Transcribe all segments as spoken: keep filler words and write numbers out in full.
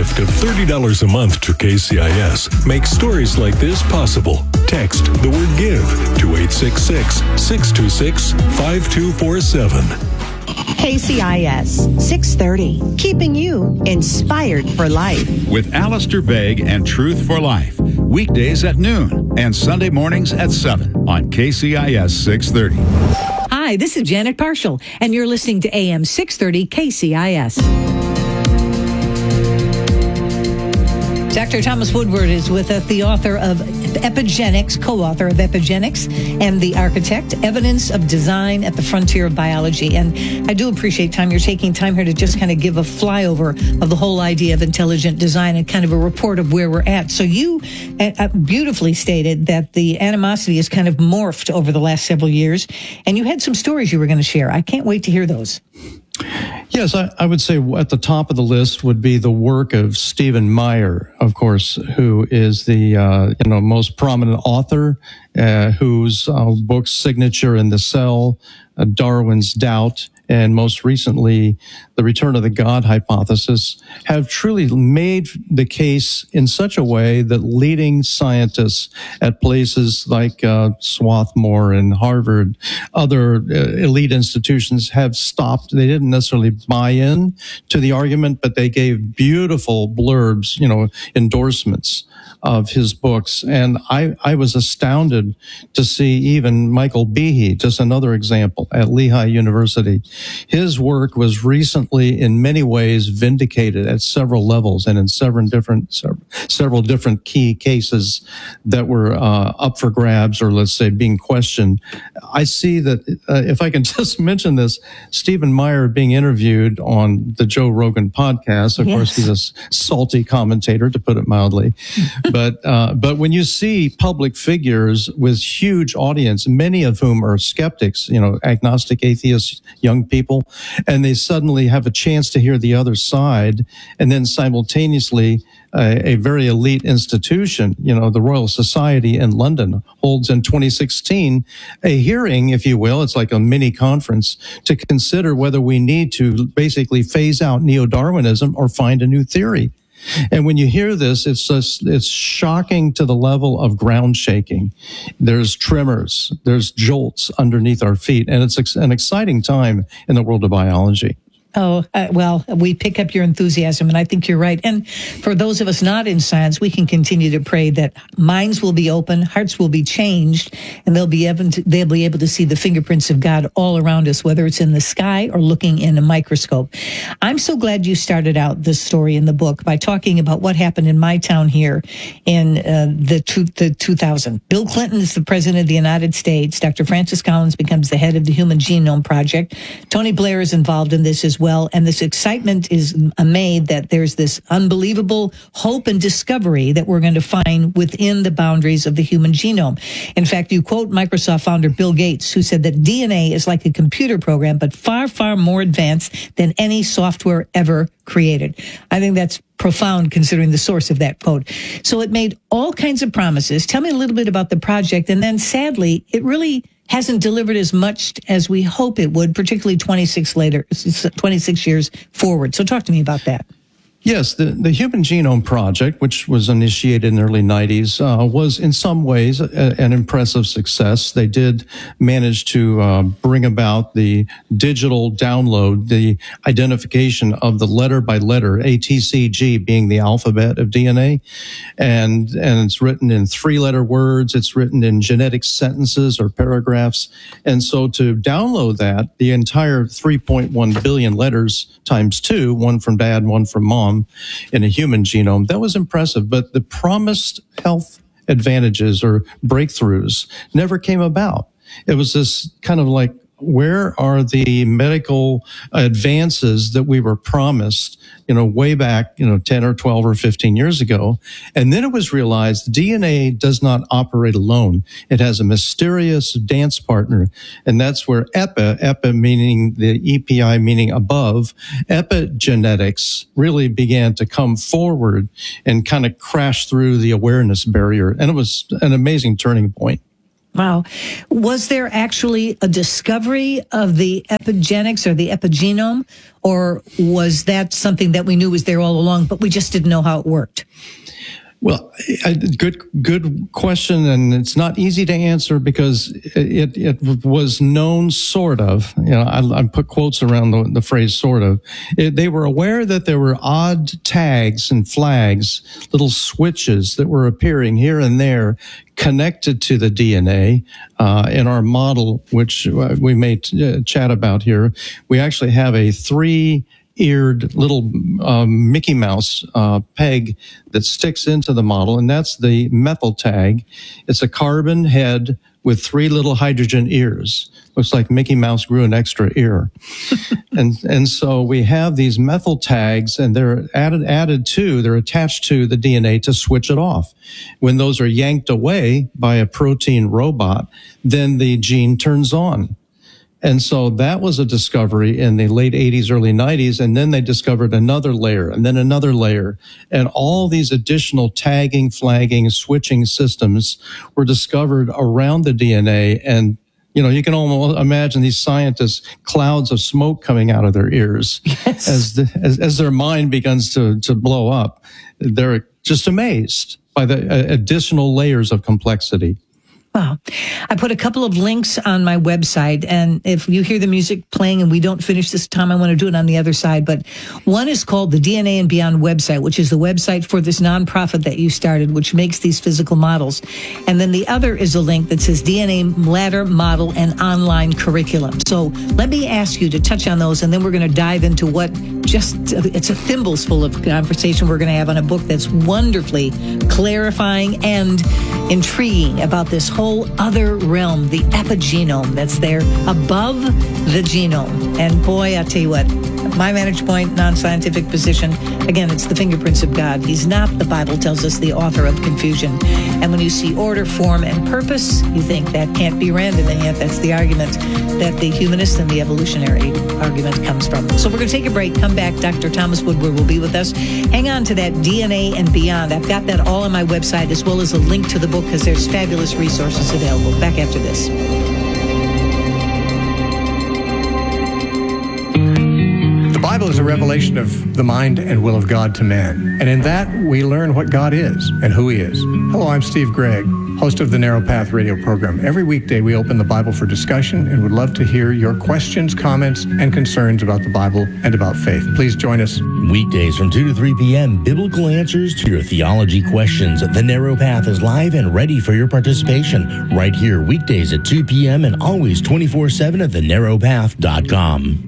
gift of thirty dollars a month to K C I S makes stories like this possible. Text the word GIVE to eight six six, six two six, five two four seven. K C I S six thirty, keeping you inspired for life. With Alistair Begg and Truth for Life, weekdays at noon and Sunday mornings at seven on K C I S six thirty. Hi, this is Janet Parshall, and you're listening to A M six thirty K C I S. Doctor Thomas Woodward is with us, the author of Epigenics, co-author of Epigenics, and the architect, Evidence of Design at the Frontier of Biology. And I do appreciate, Tom, you're taking time here to just kind of give a flyover of the whole idea of intelligent design and kind of a report of where we're at. So you uh, beautifully stated that the animosity has kind of morphed over the last several years, and you had some stories you were going to share. I can't wait to hear those. Yes, I, I would say at the top of the list would be the work of Stephen Meyer, of course, who is the uh, you know most prominent author, uh, whose uh, book Signature in the Cell, uh, Darwin's Doubt, and most recently, The Return of the God Hypothesis, have truly made the case in such a way that leading scientists at places like uh, Swarthmore and Harvard, other uh, elite institutions have stopped. They didn't necessarily buy in to the argument, but they gave beautiful blurbs, you know, endorsements of his books. And I, I was astounded to see even Michael Behe, just another example, at Lehigh University. His work was recently, in many ways, vindicated at several levels and in several different several different key cases that were uh, up for grabs, or let's say being questioned. I see that, uh, if I can just mention this, Stephen Meyer being interviewed on the Joe Rogan podcast. Of yes. course, he's a salty commentator, to put it mildly. But uh, but when you see public figures with huge audience, many of whom are skeptics, you know, agnostic, atheists, young people, and they suddenly have a chance to hear the other side, and then simultaneously a, a very elite institution, you know, the Royal Society in London holds in twenty sixteen a hearing, if you will, it's like a mini conference, to consider whether we need to basically phase out neo-Darwinism or find a new theory. And when you hear this, it's just, it's shocking to the level of ground shaking. There's tremors, there's jolts underneath our feet, and it's an exciting time in the world of biology. Oh, uh, well, we pick up your enthusiasm, and I think you're right. And for those of us not in science, we can continue to pray that minds will be open, hearts will be changed, and they'll be able to, they'll be able to see the fingerprints of God all around us, whether it's in the sky or looking in a microscope. I'm so glad you started out this story in the book by talking about what happened in my town here in uh, the, two, the two thousand. Bill Clinton is the president of the United States. Doctor Francis Collins becomes the head of the Human Genome Project. Tony Blair is involved in this as well. Well, and this excitement is made that there's this unbelievable hope and discovery that we're going to find within the boundaries of the human genome. In fact, you quote Microsoft founder Bill Gates, who said that D N A is like a computer program, but far, far more advanced than any software ever created. I think that's profound considering the source of that quote. So it made all kinds of promises. Tell me a little bit about the project. And then sadly, it really hasn't delivered as much as we hope it would, particularly twenty-six later, twenty-six years forward. So talk to me about that. Yes, the, the Human Genome Project, which was initiated in the early nineties, uh, was in some ways a, an impressive success. They did manage to uh, bring about the digital download, the identification of the letter by letter, A, T, C, G being the alphabet of D N A. And, and it's written in three-letter words. It's written in genetic sentences or paragraphs. And so to download that, the entire three point one billion letters times two, one from dad, one from mom, in a human genome, that was impressive. But the promised health advantages or breakthroughs never came about. It was this kind of like, where are the medical advances that we were promised, you know, way back, you know, ten or twelve or fifteen years ago? And then it was realized D N A does not operate alone. It has a mysterious dance partner. And that's where EPI, EPI meaning the E P I meaning above, epigenetics really began to come forward and kind of crash through the awareness barrier. And it was an amazing turning point. Wow. Was there actually a discovery of the epigenetics or the epigenome, or was that something that we knew was there all along, but we just didn't know how it worked? Well, I, good, good question, and it's not easy to answer because it it was known sort of. You know, I, I put quotes around the, the phrase "sort of." It, they were aware that there were odd tags and flags, little switches that were appearing here and there, connected to the D N A. Uh, in our model, which we may t- chat about here, we actually have a three. eared little um, Mickey Mouse uh, peg that sticks into the model, and that's the methyl tag. It's a carbon head with three little hydrogen ears. Looks like Mickey Mouse grew an extra ear. and and so we have these methyl tags, and they're added added to, they're attached to the D N A to switch it off. When those are yanked away by a protein robot, then the gene turns on. And so that was a discovery in the late eighties, early nineties, and then they discovered another layer, and then another layer. And all these additional tagging, flagging, switching systems were discovered around the D N A. And, you know, you can almost imagine these scientists, clouds of smoke coming out of their ears. Yes. as, the, as as their mind begins to, to blow up. They're just amazed by the uh, additional layers of complexity. Wow. I put a couple of links on my website, and if you hear the music playing and we don't finish this time, I want to do it on the other side. But one is called the D N A and Beyond website, which is the website for this nonprofit that you started, which makes these physical models. And then the other is a link that says D N A Ladder Model and Online Curriculum. So let me ask you to touch on those, and then we're going to dive into what just, it's a thimbles full of conversation we're going to have on a book that's wonderfully clarifying and intriguing about this whole whole other realm, the epigenome that's there above the genome. And boy, I tell you what, my vantage point, non-scientific position, again, it's the fingerprints of God. He's not, the Bible tells us, the author of confusion. And when you see order, form, and purpose, you think that can't be random, and yet that's the argument that the humanist and the evolutionary argument comes from. So we're going to take a break, come back. Doctor Thomas Woodward will be with us. Hang on to that D N A and Beyond. I've got that all on my website, as well as a link to the book, because there's fabulous resources available. Back after this. The Bible is a revelation of the mind and will of God to man. And in that, we learn what God is and who he is. Hello, I'm Steve Gregg, host of the Narrow Path radio program. Every weekday, we open the Bible for discussion and would love to hear your questions, comments, and concerns about the Bible and about faith. Please join us. Weekdays from two to three p.m., biblical answers to your theology questions. The Narrow Path is live and ready for your participation right here weekdays at two p.m. and always twenty-four seven at the narrow path dot com.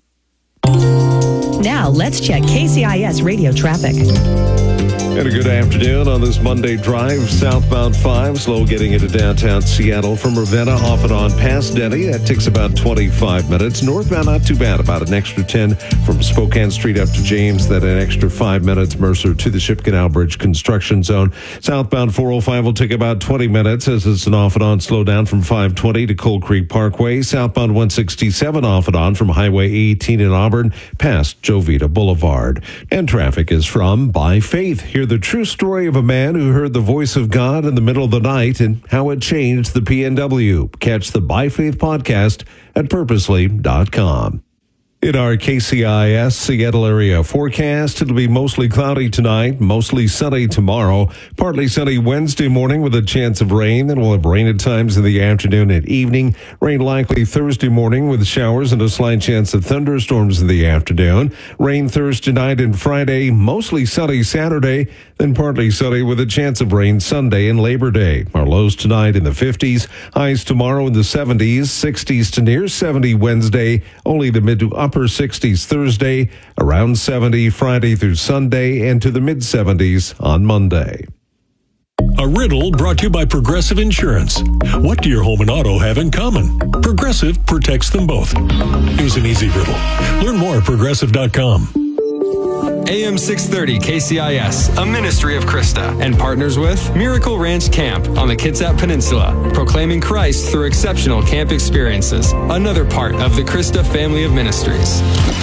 Now let's check K C I S radio traffic. And a good afternoon on this Monday drive. Southbound five, slow getting into downtown Seattle from Ravenna off and on past Denny. That takes about twenty-five minutes. Northbound, not too bad, about an extra ten from Spokane Street up to James. That an extra five minutes. Mercer to the Ship Canal Bridge construction zone. Southbound four oh five will take about twenty minutes as it's an off and on slowdown from five twenty to Coal Creek Parkway. Southbound one sixty-seven off and on from Highway eighteen in Auburn past Jovita Boulevard. And traffic is from By Faith. Here the true story of a man who heard the voice of God in the middle of the night and how it changed the P N W. Catch the By Faith podcast at purposely dot com. In our K C I S Seattle area forecast, it'll be mostly cloudy tonight, mostly sunny tomorrow, partly sunny Wednesday morning with a chance of rain. Then we'll have rain at times in the afternoon and evening. Rain likely Thursday morning with showers and a slight chance of thunderstorms in the afternoon. Rain Thursday night and Friday, mostly sunny Saturday, then partly sunny with a chance of rain Sunday and Labor Day. Our lows tonight in the fifties, highs tomorrow in the seventies, sixties to near seventy Wednesday, only the mid to upper upper sixties Thursday, around seventy Friday through Sunday, and to the mid-seventies on Monday. A riddle brought to you by Progressive Insurance. What do your home and auto have in common? Progressive protects them both. Here's an easy riddle. Learn more at progressive dot com. A M six thirty K C I S, a ministry of Krista, and partners with Miracle Ranch Camp on the Kitsap Peninsula, proclaiming Christ through exceptional camp experiences. Another part of the Krista family of ministries. A M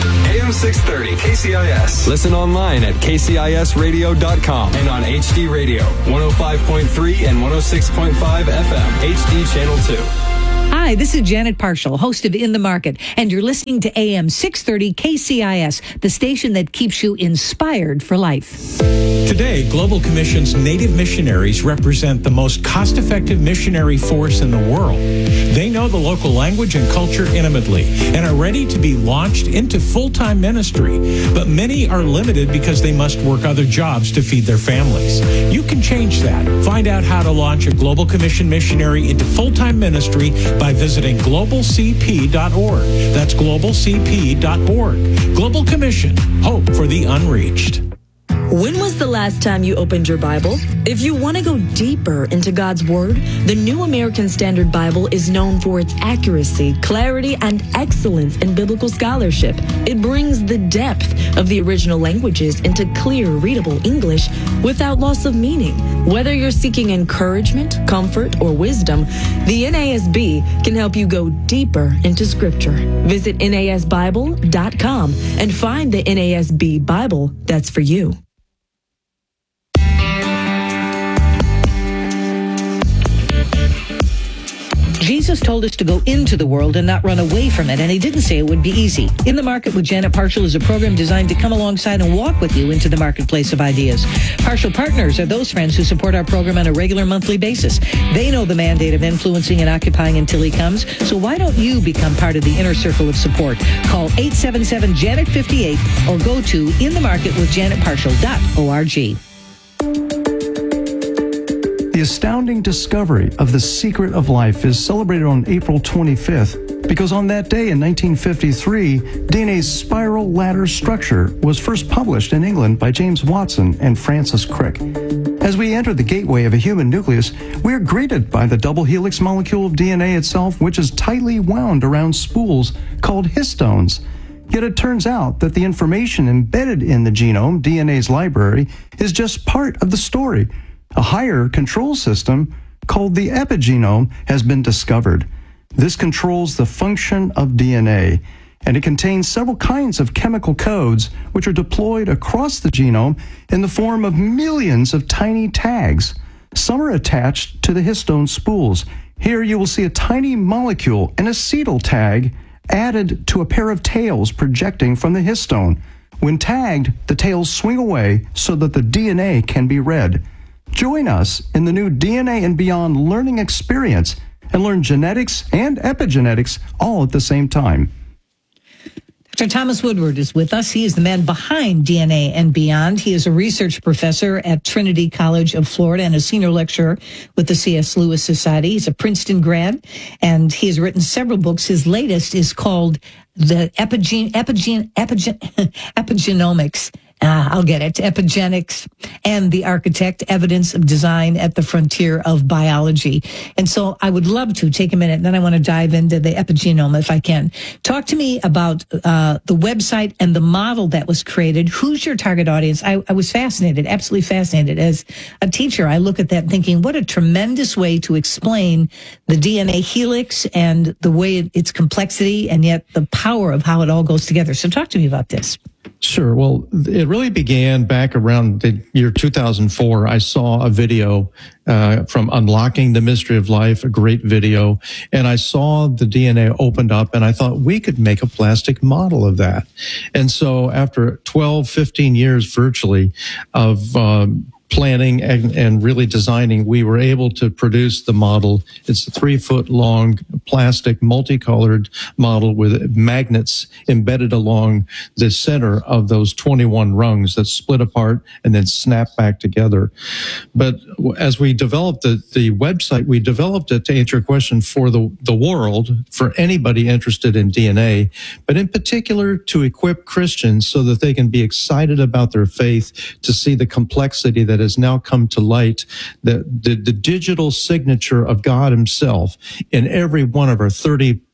A M six thirty K C I S. Listen online at K C I S radio dot com and on H D Radio, one oh five point three and one oh six point five F M, H D Channel two. Hi, this is Janet Parshall, host of In the Market, and you're listening to A M six thirty K C I S, the station that keeps you inspired for life. Today, Global Commission's Native missionaries represent the most cost-effective missionary force in the world. They know the local language and culture intimately and are ready to be launched into full-time ministry. But many are limited because they must work other jobs to feed their families. You can change that. Find out how to launch a Global Commission missionary into full-time ministry by visiting global c p dot org. That's global c p dot org. Global Commission, hope for the unreached. When was the last time you opened your Bible? If you want to go deeper into God's Word, the New American Standard Bible is known for its accuracy, clarity, and excellence in biblical scholarship. It brings the depth of the original languages into clear, readable English without loss of meaning. Whether you're seeking encouragement, comfort, or wisdom, the N A S B can help you go deeper into Scripture. Visit N A S Bible dot com and find the N A S B Bible that's for you. Jesus told us to go into the world and not run away from it, and he didn't say it would be easy. In the Market with Janet Parshall is a program designed to come alongside and walk with you into the marketplace of ideas. Parshall Partners are those friends who support our program on a regular monthly basis. They know the mandate of influencing and occupying until he comes, so why don't you become part of the inner circle of support? Call eight seven seven, Janet fifty-eight or go to in the market with janet parshall dot org. The astounding discovery of the secret of life is celebrated on April twenty-fifth because on that day in nineteen fifty-three, D N A's spiral ladder structure was first published in England by James Watson and Francis Crick. As we enter the gateway of a human nucleus, we are greeted by the double helix molecule of D N A itself, which is tightly wound around spools called histones. Yet it turns out that the information embedded in the genome, D N A's library, is just part of the story. A higher control system called the epigenome has been discovered. This controls the function of D N A, and it contains several kinds of chemical codes which are deployed across the genome in the form of millions of tiny tags. Some are attached to the histone spools. Here you will see a tiny molecule, an acetyl tag, added to a pair of tails projecting from the histone. When tagged, the tails swing away so that the D N A can be read. Join us in the new D N A and Beyond learning experience and learn genetics and epigenetics all at the same time. Doctor Thomas Woodward is with us. He is the man behind D N A and Beyond. He is a research professor at Trinity College of Florida and a senior lecturer with the C S Lewis Society. He's a Princeton grad, and he has written several books. His latest is called The Epigen, Epigen, Epigen, Epigenomics. Uh, I'll get it. Epigenics and the Architect, Evidence of Design at the Frontier of Biology. And so I would love to take a minute, and then I want to dive into the epigenome if I can. Talk to me about uh, the website and the model that was created. Who's your target audience? I, I was fascinated, absolutely fascinated. As a teacher, I look at that thinking, what a tremendous way to explain the D N A helix and the way it, its complexity and yet the power of how it all goes together. So talk to me about this. Sure. Well, it really began back around the year two thousand four. I saw a video uh, from Unlocking the Mystery of Life, a great video, and I saw the D N A opened up, and I thought we could make a plastic model of that. And so after twelve, fifteen years virtually of um, planning and, and really designing, we were able to produce the model. It's a three foot long plastic multicolored model with magnets embedded along the center of those twenty-one rungs that split apart and then snap back together. But as we developed the, the website, we developed it to answer your question for the, the world, for anybody interested in D N A, but in particular to equip Christians so that they can be excited about their faith, to see the complexity that has now come to light, the, the, the digital signature of God himself in every one of our thirty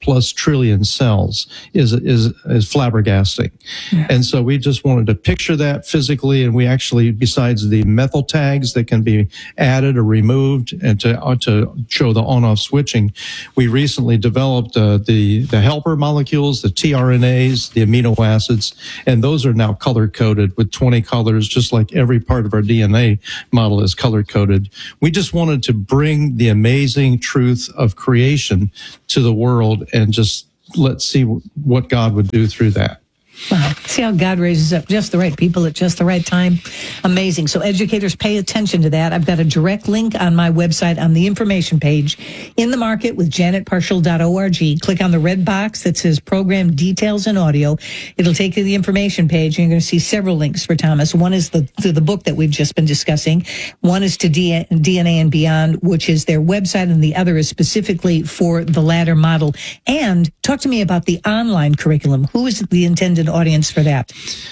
plus trillion cells is is is flabbergasting. Yeah. And so we just wanted to picture that physically, and we actually, besides the methyl tags that can be added or removed and to uh, to show the on-off switching, we recently developed uh, the the helper molecules, the tRNAs, the amino acids, and those are now color-coded with twenty colors, just like every part of our D N A model is color-coded. We just wanted to bring the amazing truth of creation to the world and just let's see what God would do through that. Wow. See how God raises up just the right people at just the right time? Amazing. So educators, pay attention to that. I've got a direct link on my website on the information page, In the Market with janet parshall dot org. Click on the red box that says Program Details and Audio. It'll take you to the information page, and you're going to see several links for Thomas. One is the, to the book that we've just been discussing. One is to D N A and Beyond, which is their website, and the other is specifically for the ladder model. And talk to me about the online curriculum. Who is the intended audience for that?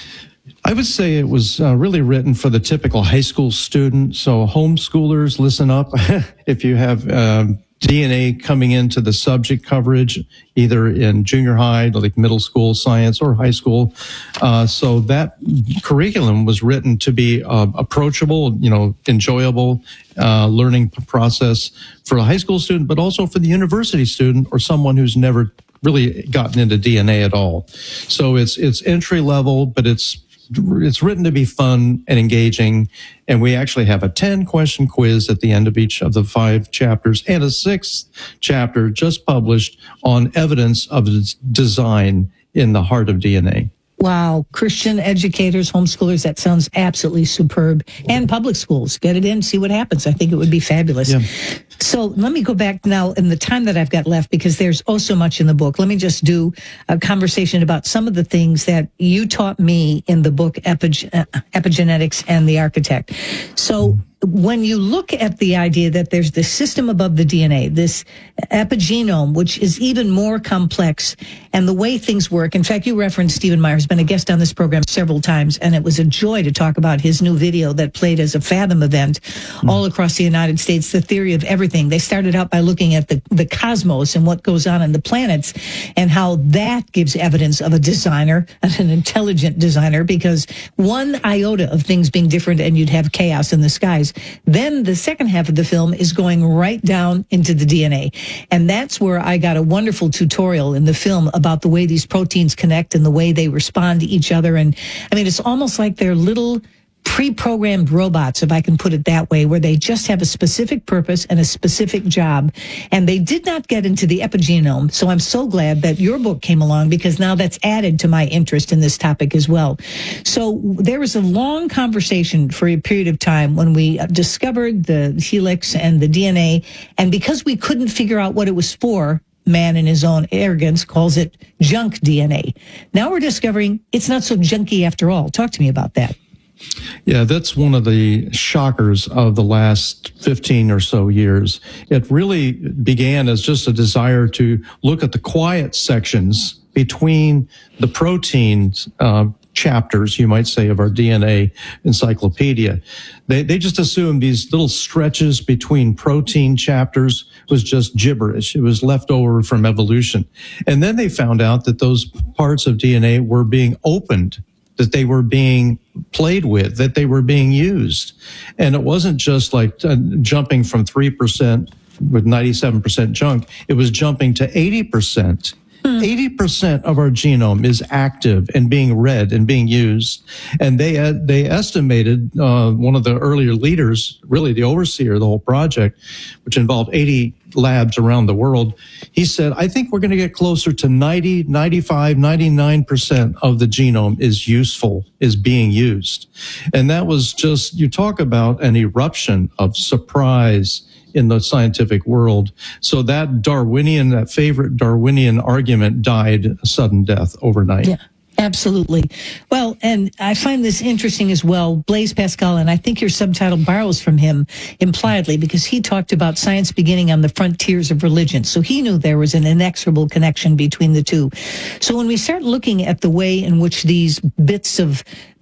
I would say it was uh, really written for the typical high school student. So homeschoolers, listen up. If you have um, D N A coming into the subject coverage, either in junior high, like middle school science, or high school. Uh, so that curriculum was written to be uh, approachable, you know, enjoyable uh, learning process for a high school student, but also for the university student or someone who's never really gotten into D N A at all. So it's it's entry level, but it's it's written to be fun and engaging. And we actually have a ten question quiz at the end of each of the five chapters, and a sixth chapter just published on evidence of its design in the heart of D N A. Wow. Christian educators, homeschoolers, that sounds absolutely superb. And public schools, get it in, see what happens. I think it would be fabulous. Yeah. So let me go back now in the time that I've got left, because there's oh so much in the book. Let me just do a conversation about some of the things that you taught me in the book Epig- Epigenetics and the Architect. So when you look at the idea that there's this system above the D N A, this epigenome, which is even more complex, and the way things work. In fact, you referenced Stephen Meyer, who's been a guest on this program several times, and it was a joy to talk about his new video that played as a Fathom event mm. all across the United States, The Theory of Everything. They started out by looking at the, the cosmos and what goes on in the planets, and how that gives evidence of a designer, an intelligent designer, because one iota of things being different and you'd have chaos in the skies. Then the second half of the film is going right down into the D N A. And that's where I got a wonderful tutorial in the film about the way these proteins connect and the way they respond to each other. And I mean, it's almost like they're little pre-programmed robots, if I can put it that way, where they just have a specific purpose and a specific job. And they did not get into the epigenome. So I'm so glad that your book came along, because now that's added to my interest in this topic as well. So there was a long conversation for a period of time when we discovered the helix and the D N A. And because we couldn't figure out what it was for, man in his own arrogance calls it junk D N A. Now we're discovering it's not so junky after all. Talk to me about that. Yeah, that's one of the shockers of the last fifteen or so years. It really began as just a desire to look at the quiet sections between the proteins uh, chapters, you might say, of our D N A encyclopedia. They they just assumed these little stretches between protein chapters was just gibberish. It was left over from evolution. And then they found out that those parts of D N A were being opened, that they were being played with, that they were being used. And it wasn't just like uh, jumping from three percent with ninety-seven percent junk. It was jumping to eighty percent. Hmm. eighty percent of our genome is active and being read and being used. And they uh, they estimated, uh, one of the earlier leaders, really the overseer of the whole project, which involved eighty labs around the world, he said, I think we're going to get closer to ninety, ninety-five, ninety-nine percent of the genome is useful, is being used. And that was just, you talk about an eruption of surprise in the scientific world. So that Darwinian, that favorite Darwinian argument died a sudden death overnight. Yeah. Absolutely. Well, and I find this interesting as well. Blaise Pascal, and I think your subtitle borrows from him impliedly, because he talked about science beginning on the frontiers of religion. So he knew there was an inexorable connection between the two. So when we start looking at the way in which these bits of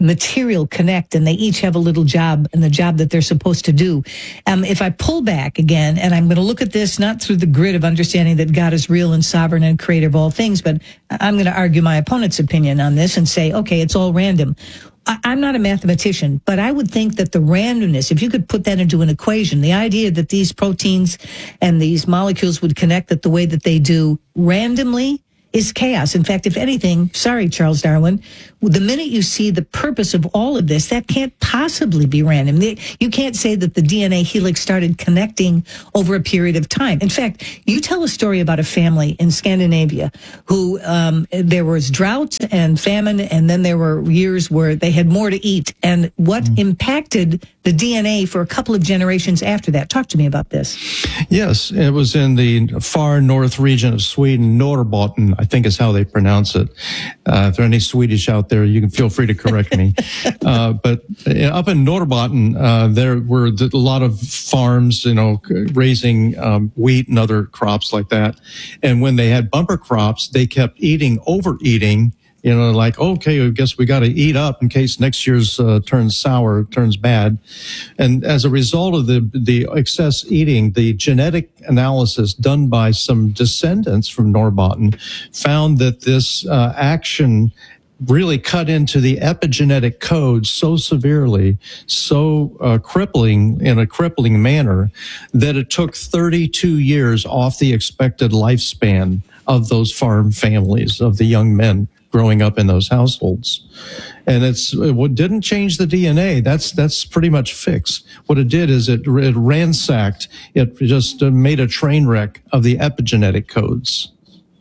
material connect, and they each have a little job and the job that they're supposed to do. Um, if I pull back again, and I'm going to look at this not through the grid of understanding that God is real and sovereign and creator of all things, but I'm going to argue my opponent's opinion on this and say, okay, it's all random. I'm not a mathematician, but I would think that the randomness, if you could put that into an equation, the idea that these proteins and these molecules would connect that the way that they do randomly is chaos. In fact, if anything, sorry, Charles Darwin, the minute you see the purpose of all of this, that can't possibly be random. You can't say that the D N A helix started connecting over a period of time. In fact, you tell a story about a family in Scandinavia who um, there was drought and famine, and then there were years where they had more to eat. And what mm. impacted the D N A for a couple of generations after that? Talk to me about this. Yes, it was in the far north region of Sweden, Norrbotten, I think is how they pronounce it. Uh, if there are any Swedish out there, you can feel free to correct me. uh, but up in Norrbotten, uh, there were a lot of farms, you know, raising um, wheat and other crops like that. And when they had bumper crops, they kept eating, overeating. You know, like, okay, I guess we got to eat up in case next year's uh, turns sour, turns bad. And as a result of the the excess eating, the genetic analysis done by some descendants from Norrbotten found that this uh, action really cut into the epigenetic code so severely, so uh, crippling, in a crippling manner, that it took thirty-two years off the expected lifespan of those farm families, of the young men growing up in those households. And it's what didn't change the D N A. That's that's pretty much fixed. What it did is it, it ransacked, it just made a train wreck of the epigenetic codes.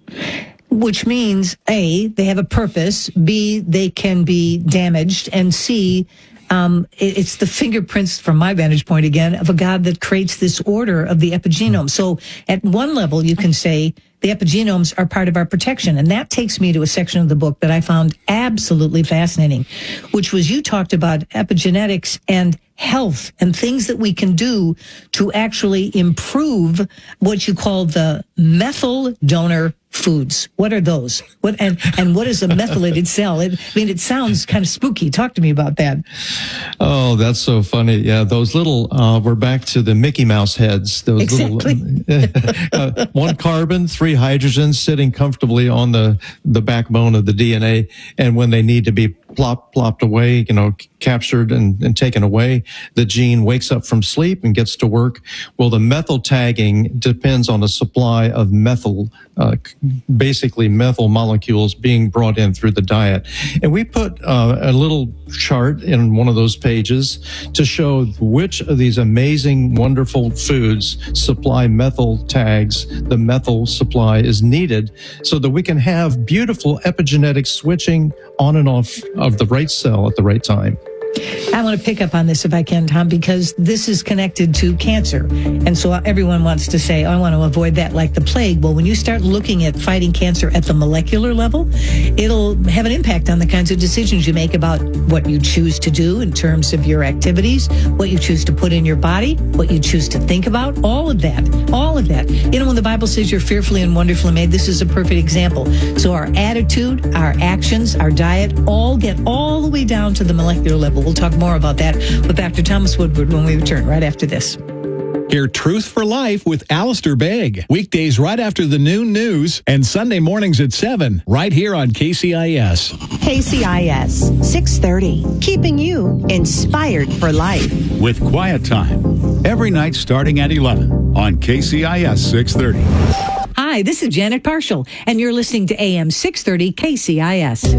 Which means, A, they have a purpose, B, they can be damaged, and C, Um, it, it's the fingerprints, from my vantage point again, of a God that creates this order of the epigenome. So at one level, you can say the epigenomes are part of our protection. And that takes me to a section of the book that I found absolutely fascinating, which was you talked about epigenetics and health and things that we can do to actually improve what you call the methyl donor foods. What are those? What and, and what is a methylated cell? It, I mean, it sounds kind of spooky. Talk to me about that. Oh, that's so funny. Yeah, those little, uh, we're back to the Mickey Mouse heads. Those exactly. little, uh, one carbon, three hydrogens sitting comfortably on the, the backbone of the D N A. And when they need to be plop, plopped away, you know, captured and, and taken away, the gene wakes up from sleep and gets to work. Well, the methyl tagging depends on the supply of methyl, uh, basically methyl molecules being brought in through the diet. And we put uh, a little chart in one of those pages to show which of these amazing, wonderful foods supply methyl tags. The methyl supply is needed so that we can have beautiful epigenetic switching on and off of the right cell at the right time. I want to pick up on this if I can, Tom, because this is connected to cancer. And so everyone wants to say, oh, I want to avoid that like the plague. Well, when you start looking at fighting cancer at the molecular level, it'll have an impact on the kinds of decisions you make about what you choose to do in terms of your activities, what you choose to put in your body, what you choose to think about, all of that, all of that. You know, when the Bible says you're fearfully and wonderfully made, this is a perfect example. So our attitude, our actions, our diet, all get all the way down to the molecular level. We'll talk more about that with Doctor Thomas Woodward when we return right after this. Hear Truth for Life with Alistair Begg. Weekdays right after the noon news and Sunday mornings at seven, right here on K C I S. K C I S, six thirty, keeping you inspired for life. With Quiet Time, every night starting at eleven on K C I S six thirty. Hi, this is Janet Parshall, and you're listening to A M six thirty K C I S.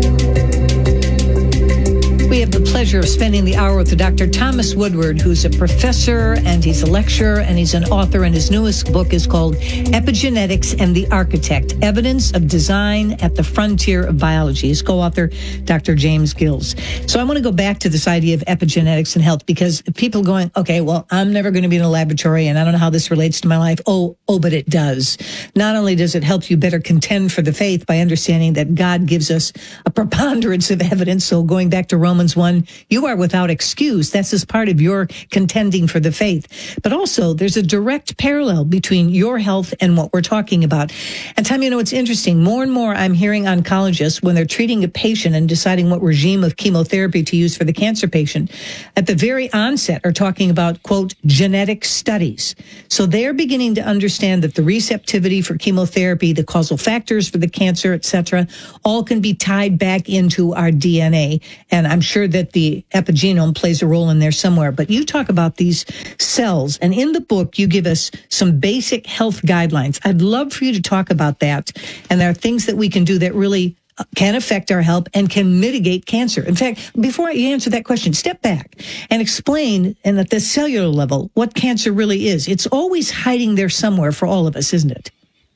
We have the pleasure of spending the hour with Doctor Thomas Woodward, who's a professor and he's a lecturer and he's an author, and his newest book is called Epigenetics and the Architect, Evidence of Design at the Frontier of Biology. His co-author, Doctor James Gills. So I want to go back to this idea of epigenetics and health, because people going, okay, well, I'm never going to be in a laboratory and I don't know how this relates to my life. Oh, oh, but it does. Not only does it help you better contend for the faith by understanding that God gives us a preponderance of evidence, so going back to Romans Romans one, you are without excuse. That's as part of your contending for the faith. But also, there's a direct parallel between your health and what we're talking about. And Tom, you know, it's interesting. More and more I'm hearing oncologists, when they're treating a patient and deciding what regime of chemotherapy to use for the cancer patient, at the very onset are talking about, quote, genetic studies. So they're beginning to understand that the receptivity for chemotherapy, the causal factors for the cancer, et cetera, all can be tied back into our D N A. And I'm sure that the epigenome plays a role in there somewhere. But you talk about these cells, and in the book, you give us some basic health guidelines. I'd love for you to talk about that. And there are things that we can do that really can affect our health and can mitigate cancer. In fact, before you answer that question, step back and explain, and at the cellular level, what cancer really is. It's always hiding there somewhere for all of us, isn't it?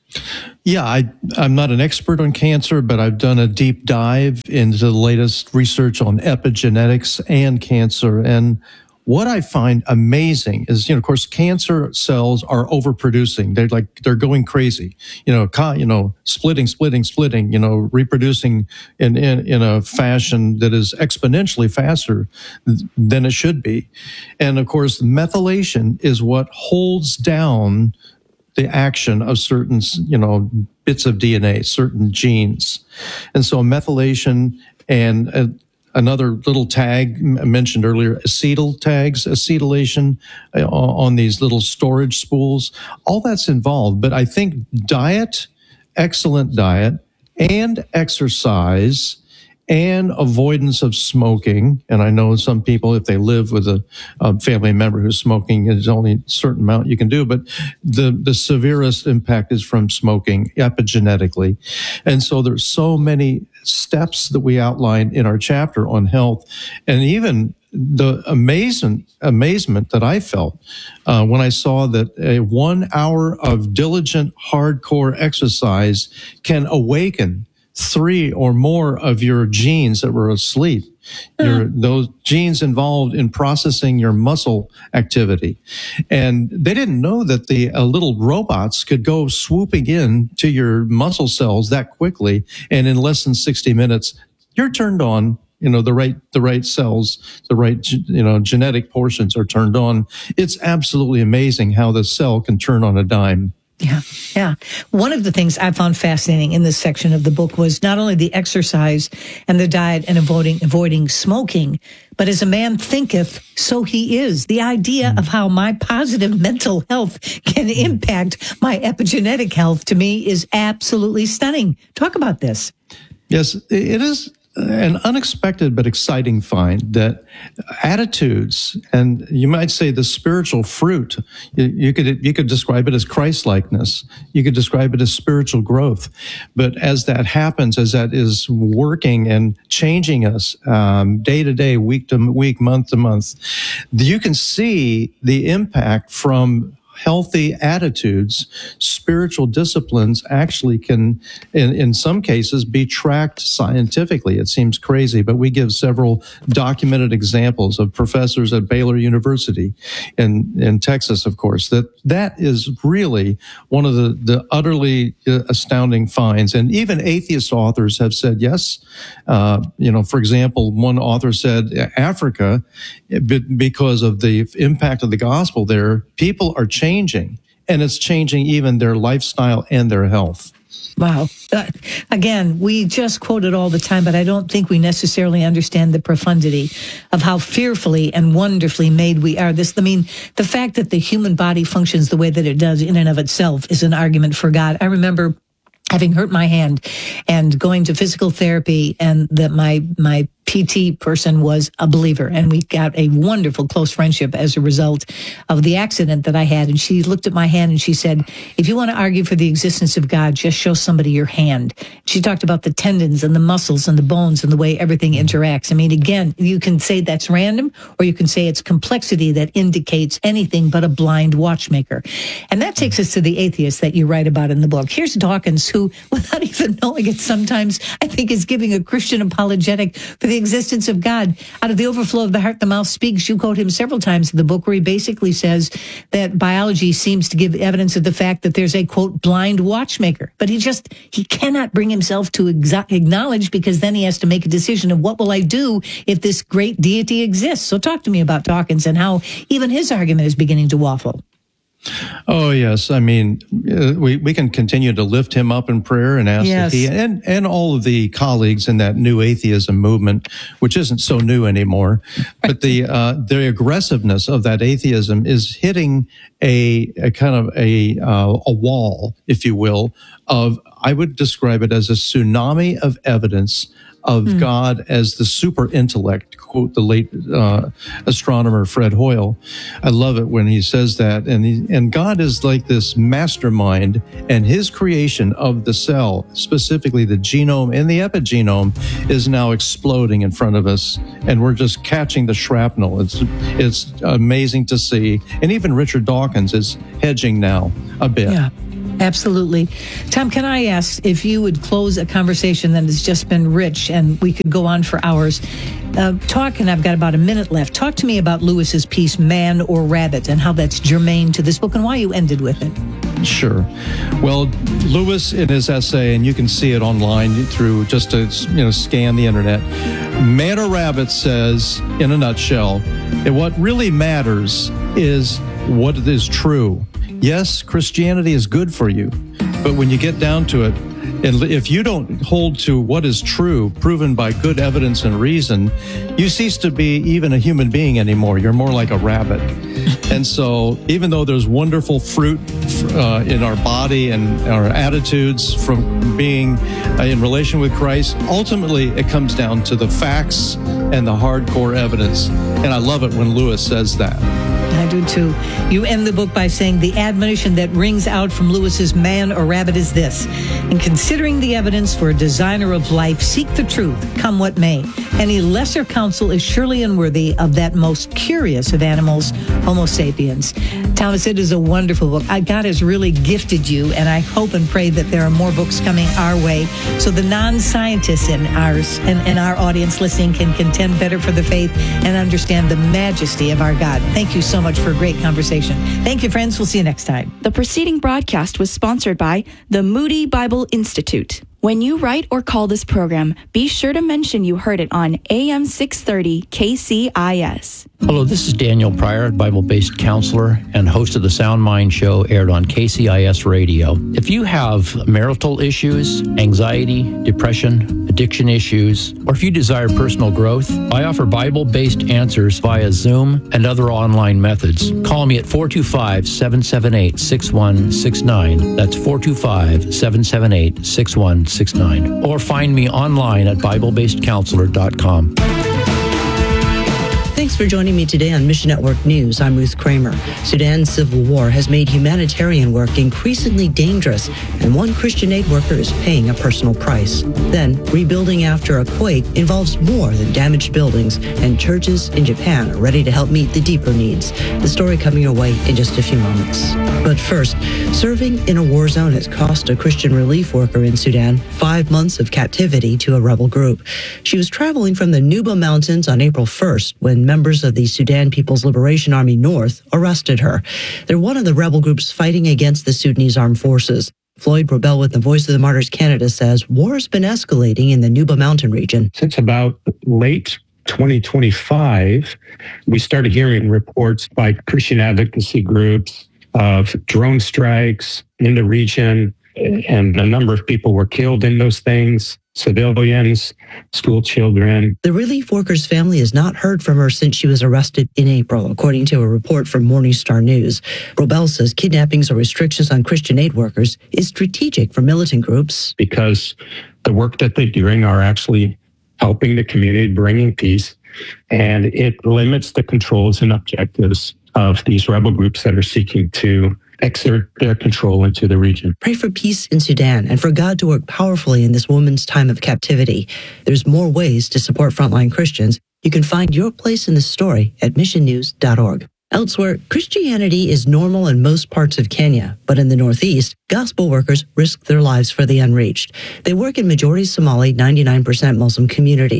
Yeah, I, I'm not an expert on cancer, but I've done a deep dive into the latest research on epigenetics and cancer. And what I find amazing is, you know, of course, cancer cells are overproducing. They're like, they're going crazy, you know, co- you know, splitting, splitting, splitting, you know, reproducing in, in, in a fashion that is exponentially faster than it should be. And of course, methylation is what holds down the action of certain, you know, bits of D N A, certain genes. And so methylation and uh, another little tag mentioned earlier, acetyl tags, acetylation uh, on these little storage spools, all that's involved. But I think diet, excellent diet, and exercise, and avoidance of smoking. And I know some people, if they live with a, a family member who's smoking, there's only a certain amount you can do. But the, the severest impact is from smoking epigenetically. And so there's so many steps that we outline in our chapter on health. And even the amazement, amazement that I felt uh, when I saw that a one hour of diligent, hardcore exercise can awaken three or more of your genes that were asleep. Your, those genes involved in processing your muscle activity. And they didn't know that the uh, little robots could go swooping in to your muscle cells that quickly. And in less than sixty minutes, you're turned on. You know, the right, the right cells, the right, you know, genetic portions are turned on. It's absolutely amazing how the cell can turn on a dime. Yeah, yeah. One of the things I found fascinating in this section of the book was not only the exercise and the diet and avoiding avoiding smoking, but as a man thinketh, so he is. The idea of how my positive mental health can impact my epigenetic health, to me, is absolutely stunning. Talk about this. Yes, it is an unexpected but exciting find that attitudes, and you might say the spiritual fruit, you, you could you could describe it as Christ-likeness. You could describe it as spiritual growth. But as that happens, as that is working and changing us um, day to day, week to week, month to month, you can see the impact from healthy attitudes. Spiritual disciplines actually can, in, in some cases, be tracked scientifically. It seems crazy, but we give several documented examples of professors at Baylor University in, in Texas, of course, that that is really one of the, the utterly astounding finds. And even atheist authors have said, yes, uh, you know, for example, one author said Africa, because of the impact of the gospel there, people are changing. Changing, and it's changing even their lifestyle and their health. Wow. Uh, again, we just quote it all the time, but I don't think we necessarily understand the profundity of how fearfully and wonderfully made we are. This, I mean, the fact that the human body functions the way that it does in and of itself is an argument for God. I remember having hurt my hand and going to physical therapy, and that my my P T person was a believer, and we got a wonderful close friendship as a result of the accident that I had. And she looked at my hand and she said, if you want to argue for the existence of God, just show somebody your hand. She talked about the tendons and the muscles and the bones and the way everything interacts. I mean, again, you can say that's random, or you can say it's complexity that indicates anything but a blind watchmaker. And that takes us to the atheist that you write about in the book. Here's Dawkins, who, without even knowing it sometimes, I think is giving a Christian apologetic for the the existence of God. Out of the overflow of the heart, the mouth speaks. You quote him several times in the book where he basically says that biology seems to give evidence of the fact that there's a, quote, blind watchmaker. But he just, he cannot bring himself to exa- acknowledge, because then he has to make a decision of what will I do if this great deity exists. So talk to me about Dawkins and how even his argument is beginning to waffle. Oh, yes. I mean, uh, we, we can continue to lift him up in prayer and ask Yes. that he, and, and all of the colleagues in that new atheism movement, which isn't so new anymore, but the, uh, the aggressiveness of that atheism is hitting a, a kind of a, uh, a wall, if you will, of, I would describe it as a tsunami of evidence of mm. God as the super intellect, to quote the late uh, astronomer Fred Hoyle. I love it when he says that. And he, and God is like this mastermind, and his creation of the cell, specifically the genome and the epigenome, is now exploding in front of us, and we're just catching the shrapnel. It's it's amazing to see. And even Richard Dawkins is hedging now a bit. Yeah. Absolutely. Tom, can I ask if you would close a conversation that has just been rich, and we could go on for hours. Uh, talk, and I've got about a minute left. Talk to me about Lewis's piece, Man or Rabbit, and how that's germane to this book and why you ended with it. Sure. Well, Lewis, in his essay, and you can see it online through just to, you know, scan the internet, Man or Rabbit says, in a nutshell, that what really matters is what is true. Yes, Christianity is good for you, but when you get down to it, and if you don't hold to what is true, proven by good evidence and reason, you cease to be even a human being anymore. You're more like a rabbit. And so even though there's wonderful fruit uh, in our body and our attitudes from being uh, in relation with Christ, ultimately it comes down to the facts and the hardcore evidence. And I love it when Lewis says that. I do too. You end the book by saying the admonition that rings out from Lewis's Man or Rabbit is this: in considering the evidence for a designer of life, seek the truth, come what may. Any lesser counsel is surely unworthy of that most curious of animals, Homo sapiens. Thomas, it is a wonderful book. God has really gifted you, and I hope and pray that there are more books coming our way so the non-scientists in ours and, and our audience listening can contend better for the faith and understand the majesty of our God. Thank you so much for a great conversation. Thank you, friends. We'll see you next time. The preceding broadcast was sponsored by the Moody Bible Institute. When you write or call this program, be sure to mention you heard it on A M six thirty K C I S. Hello, this is Daniel Pryor, Bible-based counselor and host of the Sound Mind Show, aired on K C I S Radio. If you have marital issues, anxiety, depression, addiction issues, or if you desire personal growth, I offer Bible-based answers via Zoom and other online methods. Call me at four two five, seven seven eight, six one six nine. That's four two five, seven seven eight, six one six nine. Or find me online at Bible Based Counselor dot com. Thanks for joining me today on Mission Network News. I'm Ruth Kramer. Sudan's civil war has made humanitarian work increasingly dangerous, and one Christian aid worker is paying a personal price. Then, rebuilding after a quake involves more than damaged buildings, and churches in Japan are ready to help meet the deeper needs. The story coming your way in just a few moments. But first, serving in a war zone has cost a Christian relief worker in Sudan five months of captivity to a rebel group. She was traveling from the Nuba Mountains on April first when members of the Sudan People's Liberation Army North arrested her. They're one of the rebel groups fighting against the Sudanese armed forces. Floyd Robel with the Voice of the Martyrs Canada says war has been escalating in the Nuba Mountain region. Since about late twenty twenty-five, we started hearing reports by Christian advocacy groups of drone strikes in the region, and a number of people were killed in those things. Civilians, school children. The relief worker's family has not heard from her since she was arrested in April, according to a report from Morning Star News. Robel says kidnappings or restrictions on Christian aid workers is strategic for militant groups. Because the work that they're doing are actually helping the community, bringing peace, and it limits the controls and objectives of these rebel groups that are seeking to exert their control into the region. Pray for peace in Sudan and for God to work powerfully in this woman's time of captivity. There's more ways to support frontline Christians. You can find your place in the story at mission news dot org. Elsewhere, Christianity is normal in most parts of Kenya, but in the Northeast, gospel workers risk their lives for the unreached. They work in majority Somali, ninety-nine percent Muslim communities.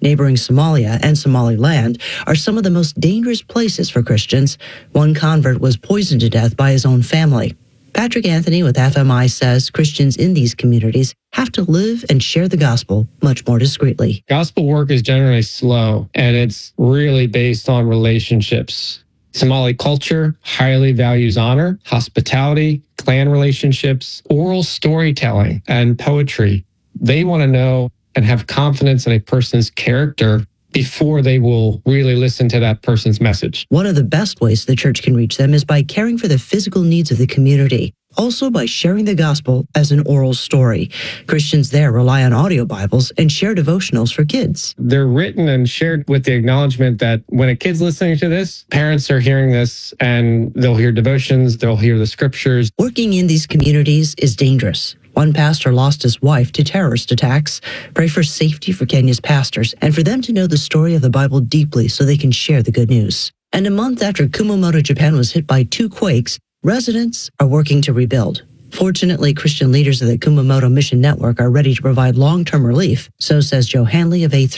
Neighboring Somalia and Somaliland are some of the most dangerous places for Christians. One convert was poisoned to death by his own family. Patrick Anthony with F M I says Christians in these communities have to live and share the gospel much more discreetly. Gospel work is generally slow, and it's really based on relationships. Somali culture highly values honor, hospitality, clan relationships, oral storytelling, and poetry. They want to know and have confidence in a person's character before they will really listen to that person's message. One of the best ways the church can reach them is by caring for the physical needs of the community. Also by sharing the gospel as an oral story. Christians there rely on audio Bibles and share devotionals for kids. They're written and shared with the acknowledgement that when a kid's listening to this, parents are hearing this and they'll hear devotions, they'll hear the scriptures. Working in these communities is dangerous. One pastor lost his wife to terrorist attacks. Pray for safety for Kenya's pastors and for them to know the story of the Bible deeply so they can share the good news. And a month after Kumamoto, Japan was hit by two quakes, residents are working to rebuild. Fortunately, Christian leaders of the Kumamoto Mission Network are ready to provide long-term relief, so says Joe Hanley of A three.